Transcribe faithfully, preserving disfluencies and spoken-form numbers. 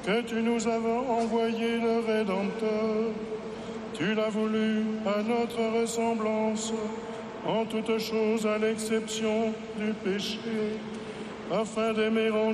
que tu nous as envoyé le Rédempteur. Tu l'as voulu à notre ressemblance, en toutes choses à l'exception du péché, afin d'aimer en